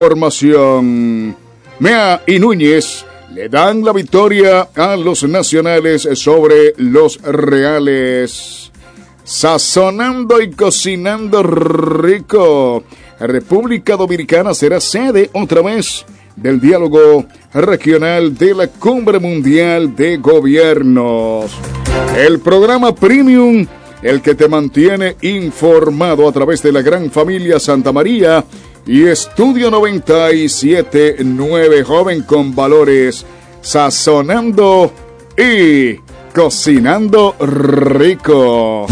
Formación. Mea y Núñez le dan la victoria a los nacionales sobre los reales. Sazonando y cocinando rico. República Dominicana será sede otra vez del diálogo regional de la Cumbre Mundial de Gobiernos. El programa Premium, el que te mantiene informado a través de la gran familia Santa María y Estudio 97.9, joven con valores, sazonando y cocinando rico.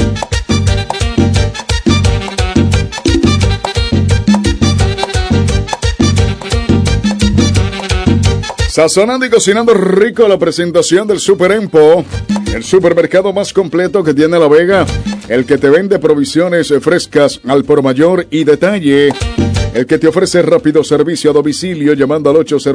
Sazonando y cocinando rico, la presentación del Super Empo, el supermercado más completo que tiene La Vega, el que te vende provisiones frescas al por mayor y detalle, el que te ofrece rápido servicio a domicilio llamando al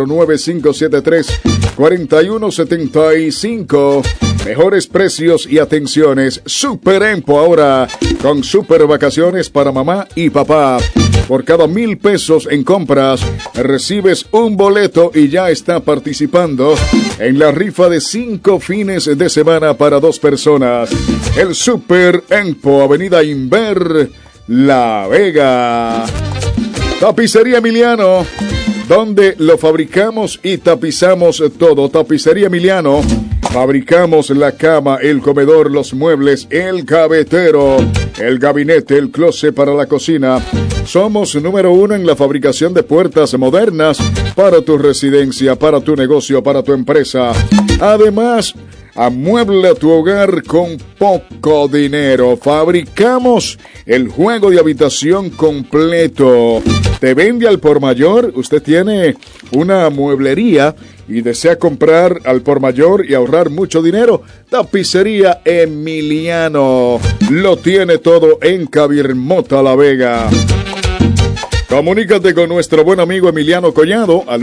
809-573-4175. Mejores precios y atenciones. Super Empo ahora con super vacaciones para mamá y papá. Por cada 1,000 pesos en compras recibes un boleto y ya está participando en la rifa de 5 fines de semana para 2 personas. El Super Empo, Avenida Inver, La Vega. Tapicería Emiliano, donde lo fabricamos y tapizamos todo. Tapicería Emiliano, fabricamos la cama, el comedor, los muebles, el gavetero, el gabinete, el closet para la cocina. Somos número 1 en la fabricación de puertas modernas para tu residencia, para tu negocio, para tu empresa. Además, amuebla tu hogar con poco dinero. Fabricamos el juego de habitación completo. Te vende al por mayor. Usted tiene una mueblería y desea comprar al por mayor y ahorrar mucho dinero. Tapicería Emiliano lo tiene todo en Cabirmota, La Vega. Comunícate con nuestro buen amigo Emiliano Collado al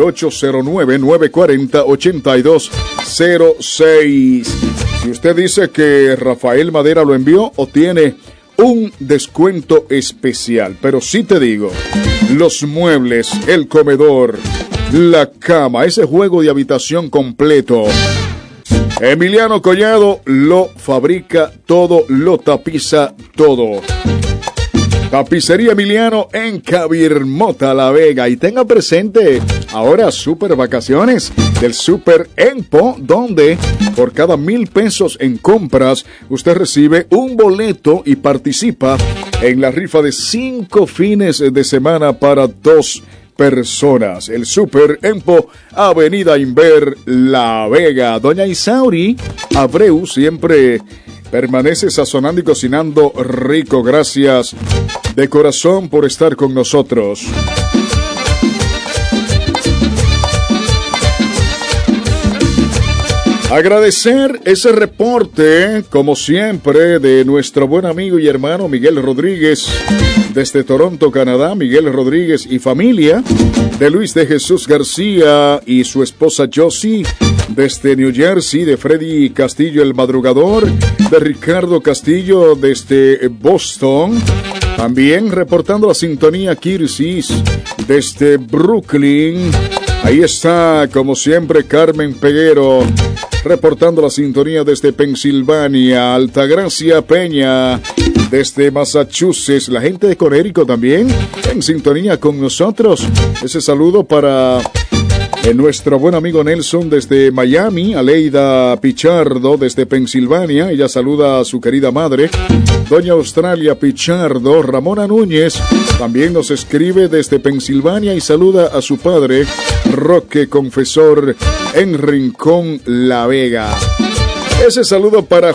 809-940-8206. Si usted dice que Rafael Madera lo envió, obtiene un descuento especial. Pero sí te digo, los muebles, el comedor, la cama, ese juego de habitación completo, Emiliano Collado lo fabrica todo, lo tapiza todo. Tapicería Emiliano en Cabirmota, La Vega. Y tenga presente ahora super vacaciones del Super Empo, donde por cada 1,000 pesos en compras usted recibe un boleto y participa en la rifa de 5 fines de semana para 2 personas. El Super Empo, Avenida Inver, La Vega. Doña Isauri Abreu siempre permanece sazonando y cocinando rico. Gracias de corazón por estar con nosotros. Agradecer ese reporte, como siempre, de nuestro buen amigo y hermano Miguel Rodríguez, desde Toronto, Canadá. Miguel Rodríguez y familia, de Luis de Jesús García y su esposa Josie, desde New Jersey, de Freddy Castillo el Madrugador, de Ricardo Castillo desde Boston. También reportando la sintonía Kirsis desde Brooklyn. Ahí está, como siempre, Carmen Peguero, reportando la sintonía desde Pensilvania. Altagracia Peña, desde Massachusetts. La gente de Conérico también en sintonía con nosotros. Ese saludo para nuestro buen amigo Nelson desde Miami. Aleida Pichardo desde Pensilvania. Ella saluda a su querida madre, Doña Australia Pichardo. Ramona Núñez también nos escribe desde Pensilvania y saluda a su padre, Roque Confesor, en Rincón, La Vega. Ese saludo para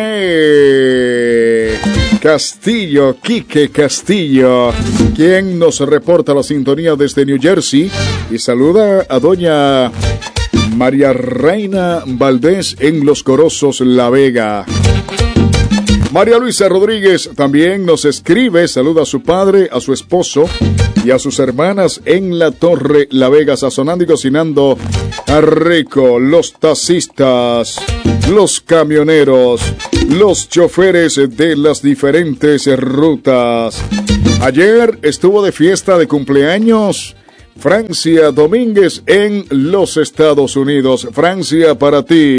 José Castillo, Quique Castillo, quien nos reporta la sintonía desde New Jersey y saluda a doña María Reina Valdés en Los Corozos, La Vega. María Luisa Rodríguez también nos escribe, saluda a su padre, a su esposo y a sus hermanas en La Torre, La Vega, sazonando y cocinando rico. Los taxistas, los camioneros, los choferes de las diferentes rutas. Ayer estuvo de fiesta de cumpleaños Francia Domínguez en los Estados Unidos. Francia, para ti.